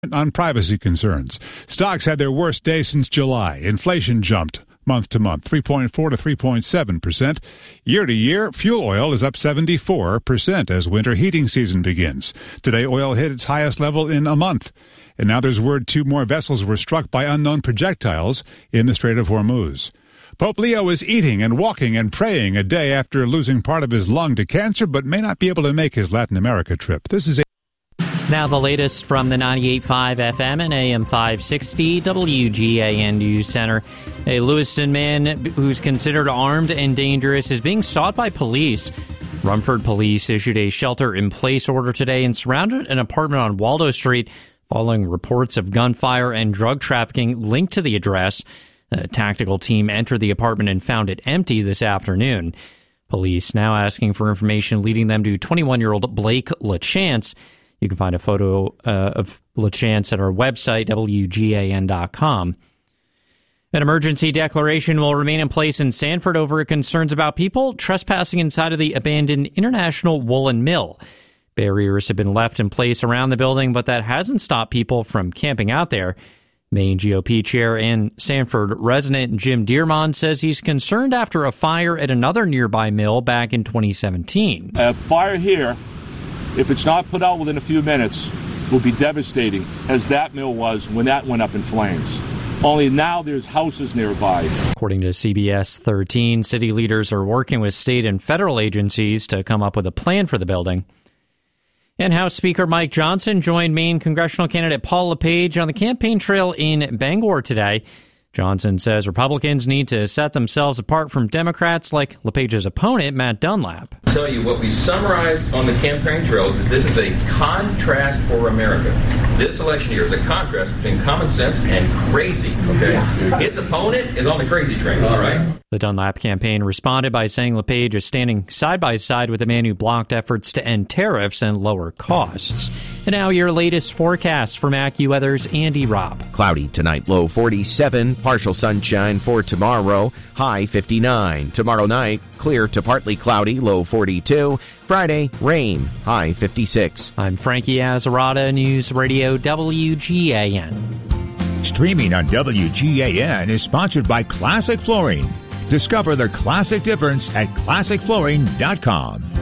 on privacy concerns. Stocks had their worst day since July. Inflation jumped month to month, 3.4 to 3.7%. Year to year, fuel oil is up 74% as winter heating season begins. Today, oil hit its highest level in a month. And now there's word 2 more vessels were struck by unknown projectiles in the Strait of Hormuz. Pope Leo is eating and walking and praying a day after losing part of his lung to cancer, but may not be able to make his Latin America trip. This is now the latest from the 98.5 FM and AM 560 WGAN News Center. A Lewiston man who's considered armed and dangerous is being sought by police. Rumford police issued a shelter-in-place order today and surrounded an apartment on Waldo Street following reports of gunfire and drug trafficking linked to the address. A tactical team entered the apartment and found it empty this afternoon. Police now asking for information leading them to 21-year-old Blake LaChance. You can find a photo of LaChance at our website, WGAN.com. An emergency declaration will remain in place in Sanford over concerns about people trespassing inside of the abandoned International Woolen Mill. Barriers have been left in place around the building, but that hasn't stopped people from camping out there. Maine GOP chair and Sanford resident Jim Dearmond says he's concerned after a fire at another nearby mill back in 2017. A fire here, if it's not put out within a few minutes, will be devastating, as that mill was when that went up in flames. Only now there's houses nearby. According to CBS 13, city leaders are working with state and federal agencies to come up with a plan for the building. And House Speaker Mike Johnson joined Maine congressional candidate Paul LePage on the campaign trail in Bangor today. Johnson says Republicans need to set themselves apart from Democrats like LePage's opponent, Matt Dunlap. I'll tell you what we summarized on the campaign trails is this is a contrast for America. This election here is a contrast between common sense and crazy, okay? His opponent is on the crazy train, all right? The Dunlap campaign responded by saying LePage is standing side by side with the man who blocked efforts to end tariffs and lower costs. And now your latest forecast from AccuWeather's Andy Robb. Cloudy tonight, low 47. Partial sunshine for tomorrow, high 59. Tomorrow night, clear to partly cloudy, low 42. Friday, rain, high 56. I'm Frankie Azarada, News Radio WGAN. Streaming on WGAN is sponsored by Classic Flooring. Discover the classic difference at ClassicFlooring.com.